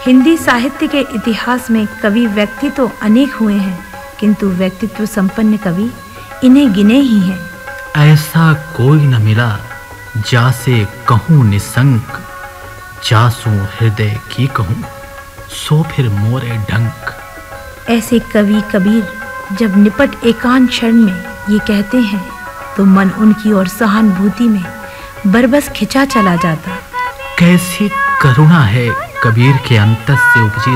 हिंदी साहित्य के इतिहास में कवि व्यक्ति तो अनेक हुए हैं, किंतु व्यक्तित्व संपन्न कवि इन्हें गिने ही हैं। ऐसा कोई न मिला जासे कहूँ निसंक, जासू हृदय की कहूँ सो फिर मोरे डंक। ऐसे कवि कबीर जब निपट एकांत क्षण में ये कहते हैं तो मन उनकी ओर सहानुभूति में बरबस खिंचा चला जाता। कैसी करुणा है कबीर के अंतस से उपजी